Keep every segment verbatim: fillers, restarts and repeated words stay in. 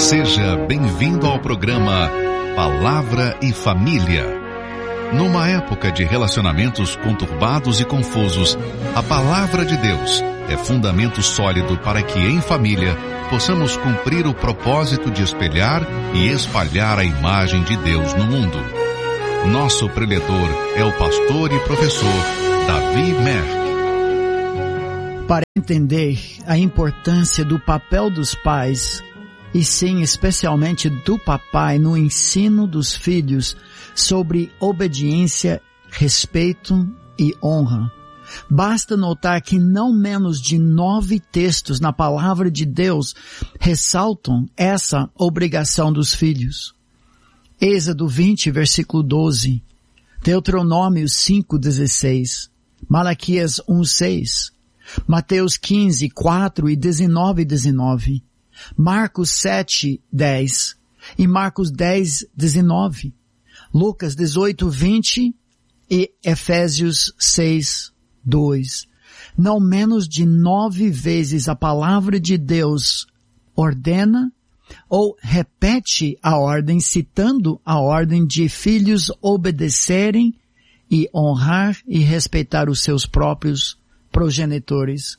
Seja bem-vindo ao programa Palavra e Família. Numa época de relacionamentos conturbados e confusos, a Palavra de Deus é fundamento sólido para que, em família, possamos cumprir o propósito de espelhar e espalhar a imagem de Deus no mundo. Nosso preletor é o pastor e professor Davi Merck. Para entender a importância do papel dos pais, e sim especialmente do papai no ensino dos filhos sobre obediência, respeito e honra, basta notar que não menos de nove textos na palavra de Deus ressaltam essa obrigação dos filhos. Êxodo vinte, versículo doze, Deuteronômio cinco, dezesseis, Malaquias um, seis, Mateus quinze, quatro e dezenove, dezenove, Marcos sete, dez e Marcos dez, dezenove, Lucas dezoito, vinte e Efésios seis, dois. Não menos de nove vezes a palavra de Deus ordena ou repete a ordem, citando a ordem de filhos obedecerem e honrar e respeitar os seus próprios progenitores.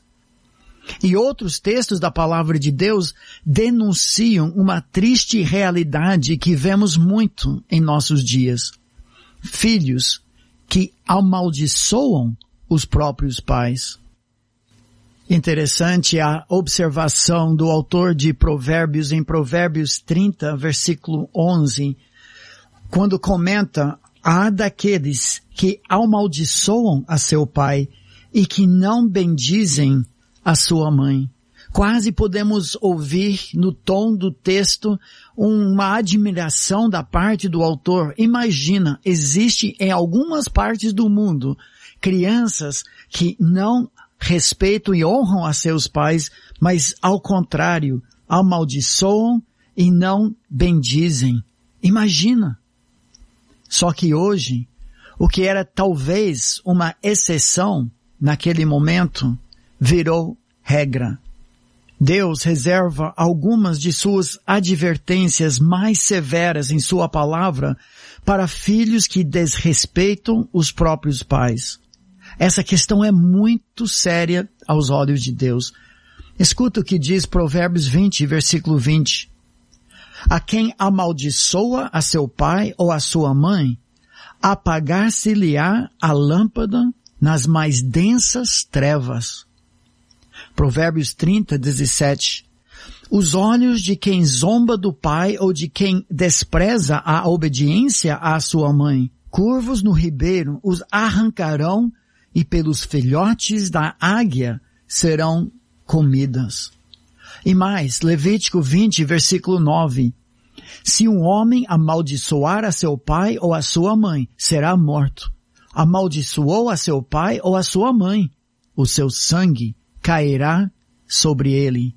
E outros textos da palavra de Deus denunciam uma triste realidade que vemos muito em nossos dias. Filhos que amaldiçoam os próprios pais. Interessante a observação do autor de Provérbios em Provérbios trinta, versículo onze, quando comenta: há daqueles que amaldiçoam a seu pai e que não bendizem a sua mãe. Quase podemos ouvir no tom do texto uma admiração da parte do autor. Imagina, existe em algumas partes do mundo crianças que não respeitam e honram a seus pais, mas ao contrário, amaldiçoam e não bendizem. Imagina. Só que hoje, o que era talvez uma exceção naquele momento, virou regra. Deus reserva algumas de suas advertências mais severas em sua palavra para filhos que desrespeitam os próprios pais. Essa questão é muito séria aos olhos de Deus. Escuta o que diz Provérbios vinte, versículo vinte. A quem amaldiçoa a seu pai ou a sua mãe, apagar-se-lhe-á a lâmpada nas mais densas trevas. Provérbios trinta, dezessete. Os olhos de quem zomba do pai ou de quem despreza a obediência à sua mãe, curvos no ribeiro, os arrancarão e pelos filhotes da águia serão comidas. E mais, Levítico vinte, versículo nove. Se um homem amaldiçoar a seu pai ou a sua mãe, será morto. Amaldiçoou a seu pai ou a sua mãe, o seu sangue cairá sobre ele.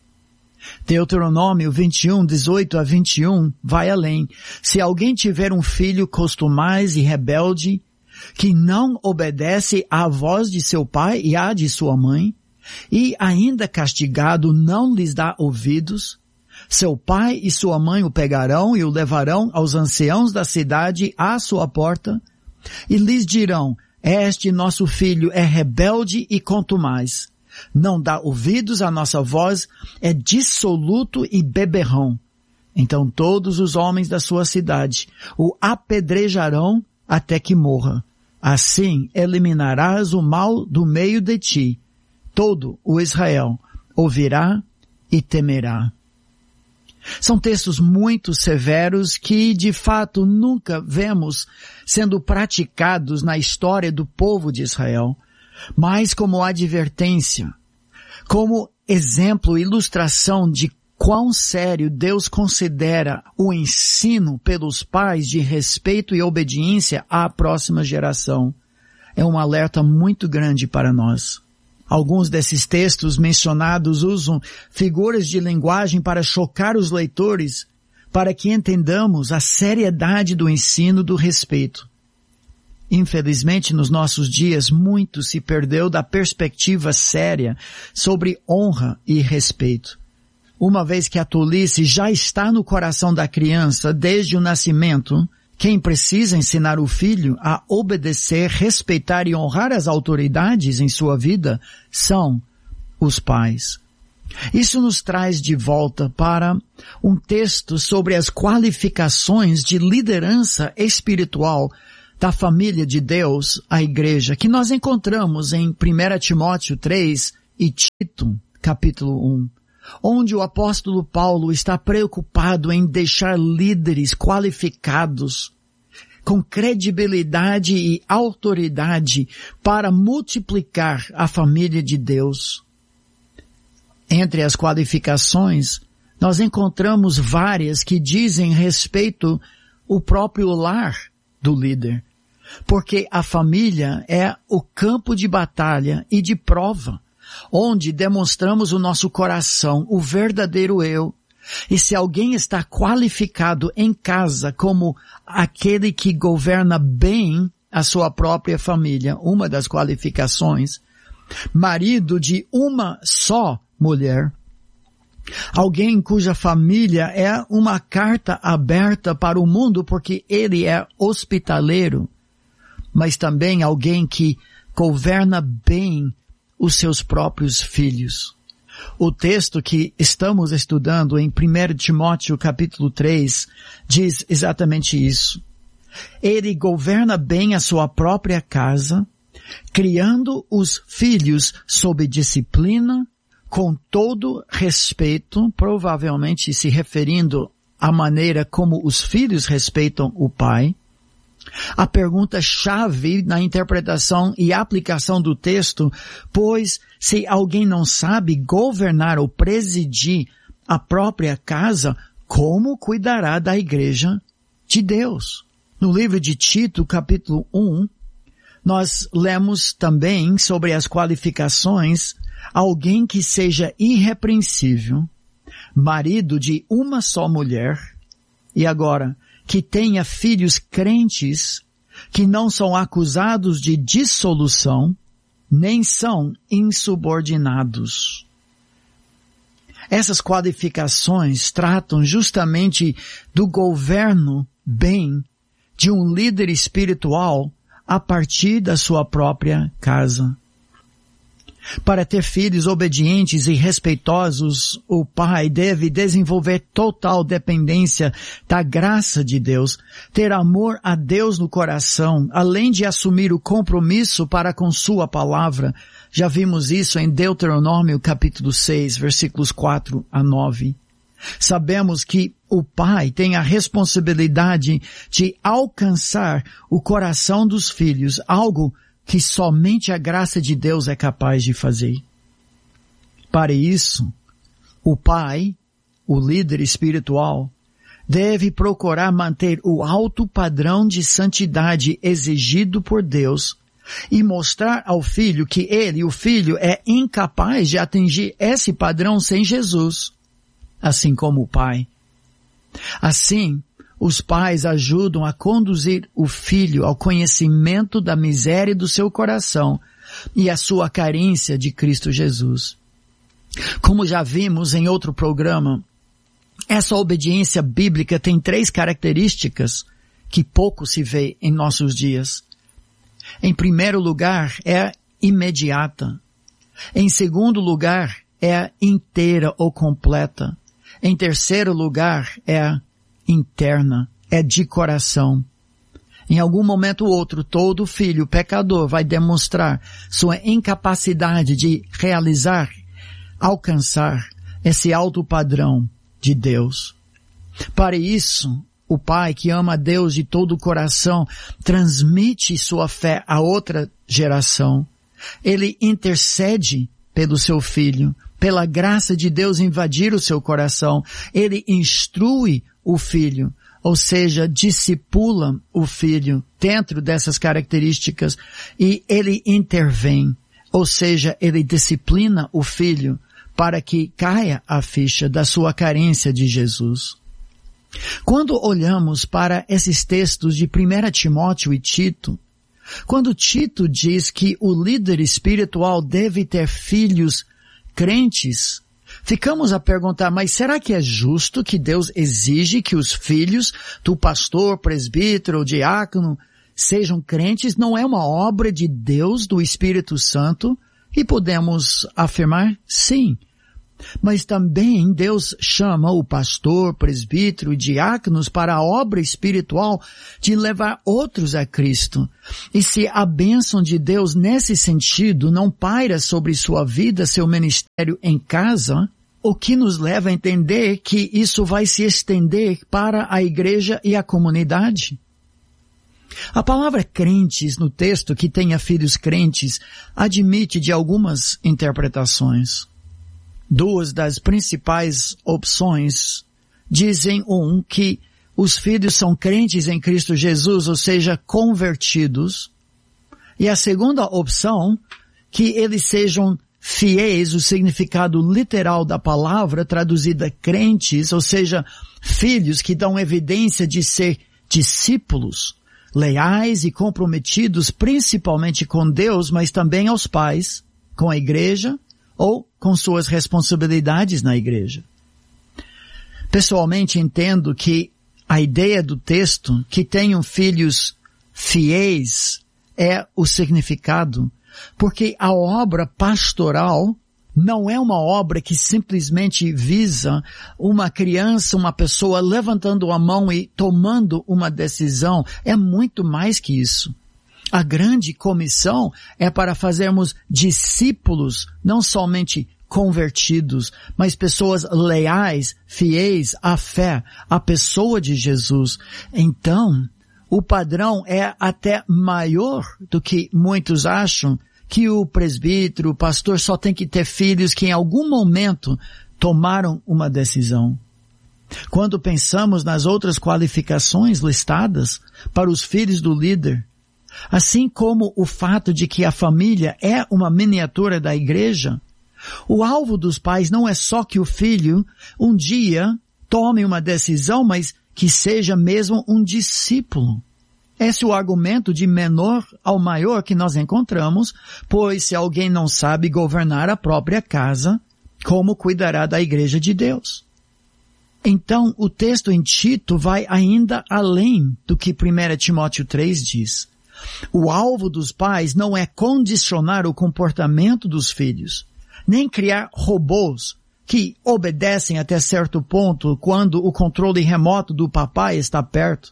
Deuteronômio vinte e um, dezoito a vinte e um vai além. Se alguém tiver um filho costumaz e rebelde, que não obedece à voz de seu pai e à de sua mãe, e ainda castigado não lhes dá ouvidos, seu pai e sua mãe o pegarão e o levarão aos anciãos da cidade à sua porta, e lhes dirão: este nosso filho é rebelde e contumaz, não dá ouvidos à nossa voz, é dissoluto e beberrão. Então todos os homens da sua cidade o apedrejarão até que morra. Assim eliminarás o mal do meio de ti. Todo o Israel ouvirá e temerá. São textos muito severos que, de fato, nunca vemos sendo praticados na história do povo de Israel, mas como advertência, como exemplo, ilustração de quão sério Deus considera o ensino pelos pais de respeito e obediência à próxima geração. É um alerta muito grande para nós. Alguns desses textos mencionados usam figuras de linguagem para chocar os leitores, para que entendamos a seriedade do ensino do respeito. Infelizmente, nos nossos dias, muito se perdeu da perspectiva séria sobre honra e respeito. Uma vez que a tolice já está no coração da criança desde o nascimento, quem precisa ensinar o filho a obedecer, respeitar e honrar as autoridades em sua vida são os pais. Isso nos traz de volta para um texto sobre as qualificações de liderança espiritual da família de Deus, a igreja, que nós encontramos em primeira Timóteo três e Tito, capítulo um, onde o apóstolo Paulo está preocupado em deixar líderes qualificados, com credibilidade e autoridade para multiplicar a família de Deus. Entre as qualificações, nós encontramos várias que dizem respeito ao próprio lar do líder, porque a família é o campo de batalha e de prova, onde demonstramos o nosso coração, o verdadeiro eu. E se alguém está qualificado em casa como aquele que governa bem a sua própria família, uma das qualificações, marido de uma só mulher, alguém cuja família é uma carta aberta para o mundo porque ele é hospitaleiro, mas também alguém que governa bem os seus próprios filhos. O texto que estamos estudando em primeira Timóteo capítulo três diz exatamente isso. Ele governa bem a sua própria casa, criando os filhos sob disciplina, com todo respeito, provavelmente se referindo à maneira como os filhos respeitam o pai. A pergunta-chave na interpretação e aplicação do texto, pois se alguém não sabe governar ou presidir a própria casa, como cuidará da igreja de Deus? No livro de Tito, capítulo um, nós lemos também sobre as qualificações alguém que seja irrepreensível, marido de uma só mulher, e agora, que tenha filhos crentes, que não são acusados de dissolução, nem são insubordinados. Essas qualificações tratam justamente do governo bem de um líder espiritual a partir da sua própria casa. Para ter filhos obedientes e respeitosos, o pai deve desenvolver total dependência da graça de Deus, ter amor a Deus no coração, além de assumir o compromisso para com sua palavra. Já vimos isso em Deuteronômio capítulo seis, versículos quatro a nove. Sabemos que o pai tem a responsabilidade de alcançar o coração dos filhos, algo que somente a graça de Deus é capaz de fazer. Para isso, o pai, o líder espiritual, deve procurar manter o alto padrão de santidade exigido por Deus e mostrar ao filho que ele, o filho, é incapaz de atingir esse padrão sem Jesus, assim como o pai. Assim, os pais ajudam a conduzir o filho ao conhecimento da miséria do seu coração e a sua carência de Cristo Jesus. Como já vimos em outro programa, essa obediência bíblica tem três características que pouco se vê em nossos dias. Em primeiro lugar, é imediata. Em segundo lugar, é inteira ou completa. Em terceiro lugar, é interna, é de coração. Em algum momento ou outro, todo filho pecador vai demonstrar sua incapacidade de realizar, alcançar esse alto padrão de Deus. Para isso, o pai que ama a Deus de todo o coração transmite sua fé a outra geração. Ele intercede pelo seu filho, pela graça de Deus invadir o seu coração. Ele instrui o filho, ou seja, discipula o filho dentro dessas características e ele intervém, ou seja, ele disciplina o filho para que caia a ficha da sua carência de Jesus. Quando olhamos para esses textos de primeira Timóteo e Tito, quando Tito diz que o líder espiritual deve ter filhos crentes, Ficamos a perguntar, mas será que é justo que Deus exige que os filhos do pastor, presbítero, diácono sejam crentes? Não é uma obra de Deus, do Espírito Santo? E podemos afirmar, sim. Mas também Deus chama o pastor, presbítero e diáconos para a obra espiritual de levar outros a Cristo. E se a bênção de Deus nesse sentido não paira sobre sua vida, seu ministério em casa, o que nos leva a entender que isso vai se estender para a igreja e a comunidade. A palavra crentes no texto, que tenha filhos crentes, admite de algumas interpretações. Duas das principais opções dizem, um, que os filhos são crentes em Cristo Jesus, ou seja, convertidos. E a segunda opção, que eles sejam fiéis, o significado literal da palavra, traduzida crentes, ou seja, filhos que dão evidência de ser discípulos, leais e comprometidos principalmente com Deus, mas também aos pais, com a igreja, ou com suas responsabilidades na igreja. Pessoalmente entendo que a ideia do texto, que tenham filhos fiéis, é o significado, porque a obra pastoral não é uma obra que simplesmente visa uma criança, uma pessoa levantando a mão e tomando uma decisão. É muito mais que isso. A grande comissão é para fazermos discípulos, não somente convertidos, mas pessoas leais, fiéis à fé, à pessoa de Jesus. Então, o padrão é até maior do que muitos acham, que o presbítero, o pastor só tem que ter filhos que em algum momento tomaram uma decisão. Quando pensamos nas outras qualificações listadas para os filhos do líder, assim como o fato de que a família é uma miniatura da igreja, o alvo dos pais não é só que o filho um dia tome uma decisão, mas que seja mesmo um discípulo. Esse é o argumento de menor ao maior que nós encontramos, pois se alguém não sabe governar a própria casa, como cuidará da igreja de Deus? Então, o texto em Tito vai ainda além do que primeiro Timóteo três diz. O alvo dos pais não é condicionar o comportamento dos filhos, nem criar robôs que obedecem até certo ponto quando o controle remoto do papai está perto.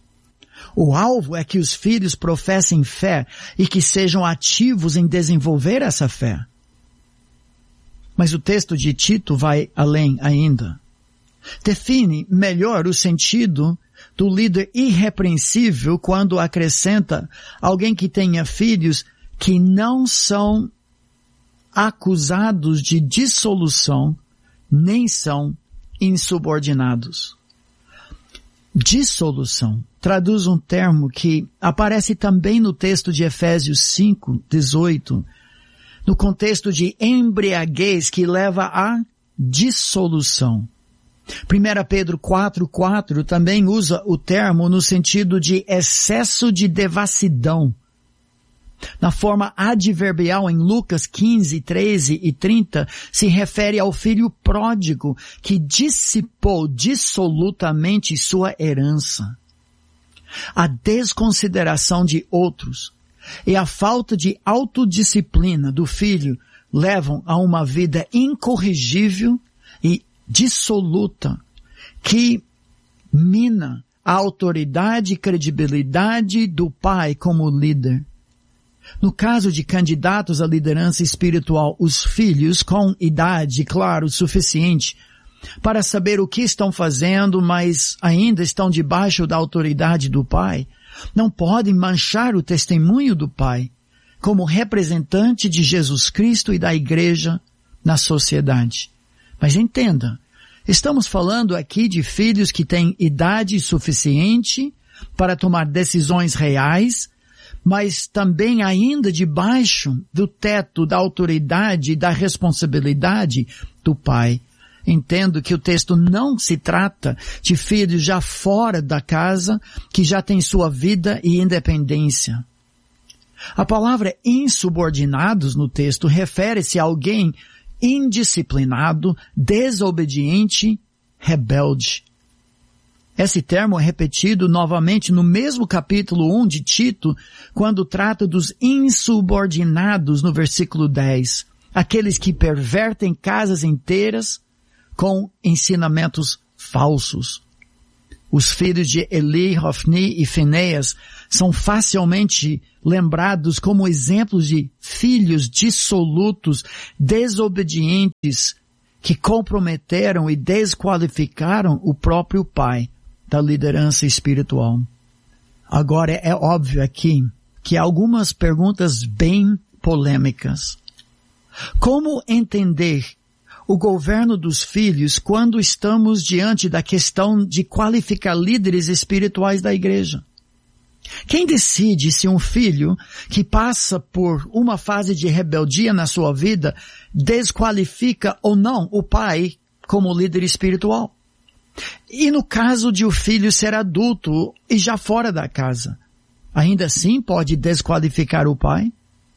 O alvo é que os filhos professem fé e que sejam ativos em desenvolver essa fé. Mas o texto de Tito vai além ainda. Define melhor o sentido do líder irrepreensível quando acrescenta alguém que tenha filhos que não são acusados de dissolução, nem são insubordinados. Dissolução traduz um termo que aparece também no texto de Efésios cinco, dezoito, no contexto de embriaguez que leva à dissolução. primeiro Pedro quatro, quatro também usa o termo no sentido de excesso de devassidão. Na forma adverbial em Lucas quinze, treze e trinta, se refere ao filho pródigo que dissipou dissolutamente sua herança. A desconsideração de outros e a falta de autodisciplina do filho levam a uma vida incorrigível e dissoluta, que mina a autoridade e credibilidade do pai como líder. No caso de candidatos à liderança espiritual, os filhos com idade, claro, suficiente para saber o que estão fazendo, mas ainda estão debaixo da autoridade do pai, não podem manchar o testemunho do pai como representante de Jesus Cristo e da igreja na sociedade. Mas entenda, estamos falando aqui de filhos que têm idade suficiente para tomar decisões reais, mas também ainda debaixo do teto da autoridade e da responsabilidade do pai. Entendo que o texto não se trata de filhos já fora da casa, que já têm sua vida e independência. A palavra insubordinados no texto refere-se a alguém indisciplinado, desobediente, rebelde. Esse termo é repetido novamente no mesmo capítulo um de Tito, quando trata dos insubordinados no versículo dez. Aqueles que pervertem casas inteiras com ensinamentos falsos. Os filhos de Eli, Hofni e Finéias são facilmente lembrados como exemplos de filhos dissolutos, desobedientes, que comprometeram e desqualificaram o próprio pai da liderança espiritual. Agora é óbvio aqui que há algumas perguntas bem polêmicas. Como entender o governo dos filhos quando estamos diante da questão de qualificar líderes espirituais da igreja? Quem decide se um filho que passa por uma fase de rebeldia na sua vida desqualifica ou não o pai como líder espiritual? E no caso de o filho ser adulto e já fora da casa, ainda assim pode desqualificar o pai?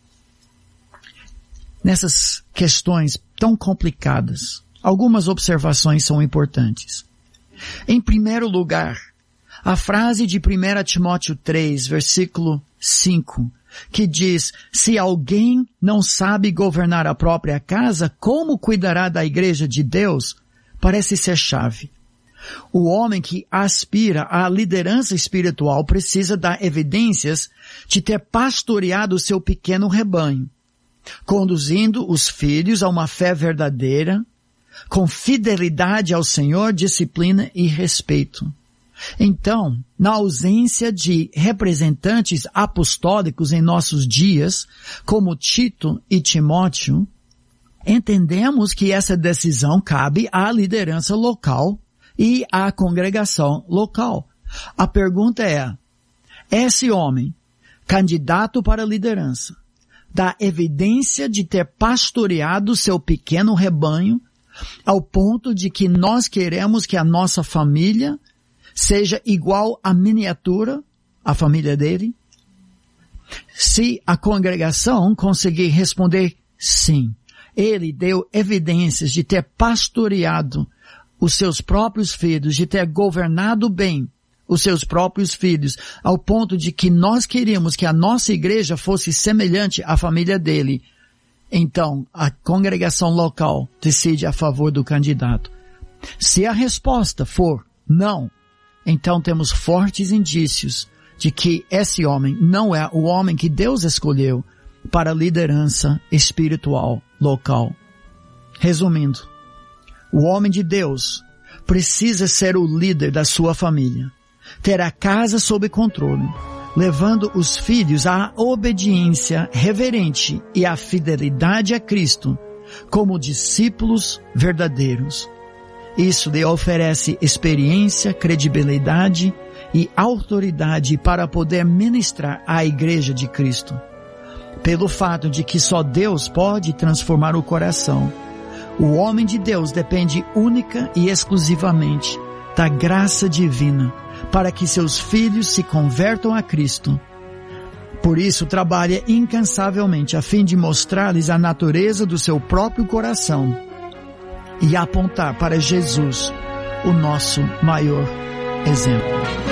Nessas questões tão complicadas, algumas observações são importantes. Em primeiro lugar, a frase de primeiro Timóteo três, versículo cinco, que diz, se alguém não sabe governar a própria casa, como cuidará da igreja de Deus? Parece ser chave. O homem que aspira à liderança espiritual precisa dar evidências de ter pastoreado o seu pequeno rebanho, conduzindo os filhos a uma fé verdadeira, com fidelidade ao Senhor, disciplina e respeito. Então, na ausência de representantes apostólicos em nossos dias, como Tito e Timóteo, entendemos que essa decisão cabe à liderança local e à congregação local. A pergunta é, esse homem, candidato para a liderança, dá evidência de ter pastoreado seu pequeno rebanho ao ponto de que nós queremos que a nossa família seja igual à miniatura, a família dele? Se a congregação conseguir responder sim, ele deu evidências de ter pastoreado os seus próprios filhos, de ter governado bem os seus próprios filhos, ao ponto de que nós queríamos que a nossa igreja fosse semelhante à família dele, então a congregação local decide a favor do candidato. Se a resposta for não, então temos fortes indícios de que esse homem não é o homem que Deus escolheu para a liderança espiritual local. Resumindo, o homem de Deus precisa ser o líder da sua família, ter a casa sob controle, levando os filhos à obediência reverente e à fidelidade a Cristo como discípulos verdadeiros. Isso lhe oferece experiência, credibilidade e autoridade para poder ministrar à igreja de Cristo. Pelo fato de que só Deus pode transformar o coração, o homem de Deus depende única e exclusivamente da graça divina para que seus filhos se convertam a Cristo. Por isso, trabalha incansavelmente a fim de mostrar-lhes a natureza do seu próprio coração e apontar para Jesus, o nosso maior exemplo.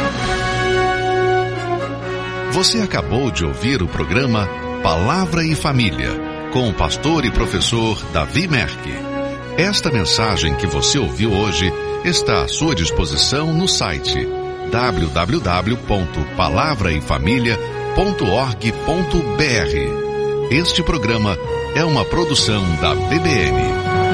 Você acabou de ouvir o programa Palavra e Família, com o pastor e professor Davi Merck. Esta mensagem que você ouviu hoje está à sua disposição no site w w w ponto palavra e família ponto org ponto b r. Este programa é uma produção da V B N.